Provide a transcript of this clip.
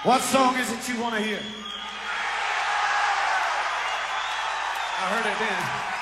What song is it you want to hear? I heard it then.